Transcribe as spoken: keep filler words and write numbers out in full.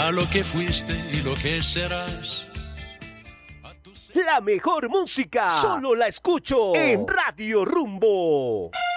a lo que fuiste y lo que serás. La mejor música solo la escucho en Radio Rumbo.